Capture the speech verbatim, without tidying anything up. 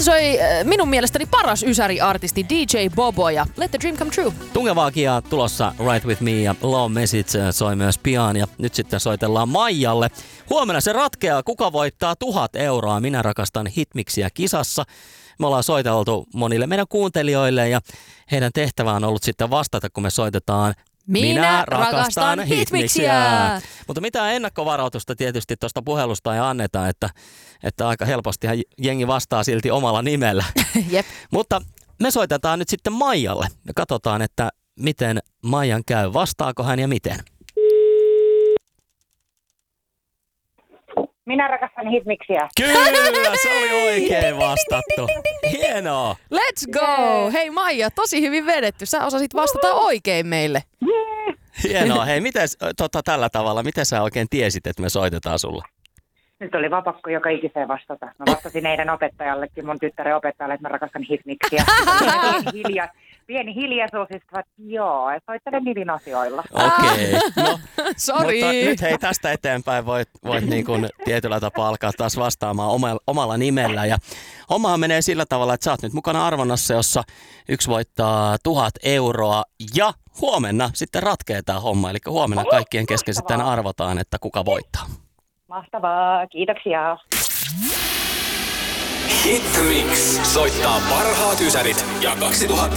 Tässä soi minun mielestäni paras ysäri-artisti D J Bobo ja Let the Dream Come True. Tungevaakia tulossa Right With Me ja Low Message soi myös pian ja nyt sitten soitellaan Maijalle. Huomenna se ratkeaa, kuka voittaa tuhat euroa. Minä rakastan hitmiksiä kisassa. Me ollaan soiteltu monille meidän kuuntelijoille ja heidän tehtävä on ollut sitten vastata, kun me soitetaan Minä, Minä rakastan, rakastan hitmiksiä. Mutta mitään ennakkovarautusta tietysti tuosta puhelusta ei anneta, että, että aika helposti jengi vastaa silti omalla nimellä. Jep. Mutta me soitetaan nyt sitten Maijalle ja katsotaan, että miten Maijan käy. Vastaako hän ja miten? Minä rakastan hitmiksiä. Kyllä, se oli oikein vastattu. Hienoa. Let's go! Hei Maija, tosi hyvin vedetty. Sä osasit vastata oikein meille. Yeah. Hienoa. Hei, miten tota, tällä tavalla, miten sä oikein tiesit, että me soitetaan sulle? Nyt oli vapakko joka ikiseen vastata. Mä vastasin eilen opettajallekin, mun tyttären opettajalle, että mä rakastan hitmiksiä. pieni, hilja, pieni hiljaisuus, että joo, soittelen nivin asioilla. Okei, okay. No, sorry. Mutta nyt hei, tästä eteenpäin voit, voit niin kuin tietyllä tapaa alkaa taas vastaamaan omalla, omalla nimellä. Ja hommahan menee sillä tavalla, että sä oot nyt mukana arvonnassa, jossa yksi voittaa tuhat euroa ja huomenna sitten ratkee tää homma. Eli huomenna kaikkien kesken sitten arvotaan, että kuka voittaa. Mahtavaa, kiitoksia. Hitmix soittaa parhaat ysärit ja kaksituhatta